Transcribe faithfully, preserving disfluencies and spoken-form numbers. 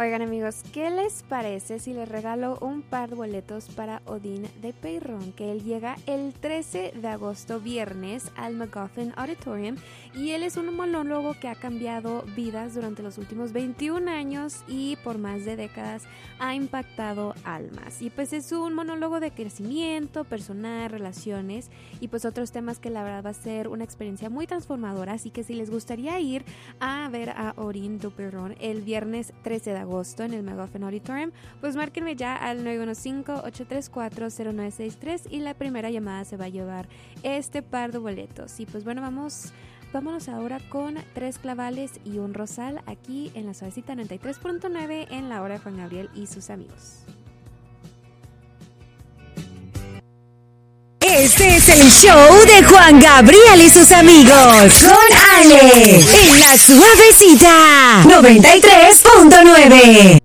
Oigan amigos, ¿qué les parece si les regalo un par de boletos para Odín de Perrón? Que él llega el trece de agosto, viernes, al McGuffin Auditorium, y él es un monólogo que ha cambiado vidas durante los últimos veintiún años y por más de décadas ha impactado almas. Y pues es un monólogo de crecimiento personal, relaciones y pues otros temas que la verdad va a ser una experiencia muy transformadora. Así que si les gustaría ir a ver a Odín de Perrón el viernes trece de agosto en el McGuffin Auditorium, pues márquenme ya al nueve uno cinco, ocho tres cuatro, cero nueve seis tres y la primera llamada se va a llevar este par de boletos. Y pues bueno, vamos vámonos ahora con Tres Clavales y un Rosal aquí en la Suavecita noventa y tres punto nueve en la hora de Juan Gabriel y sus amigos. Este es el show de Juan Gabriel y sus amigos. Con Ale. En la Suavecita noventa y tres punto nueve.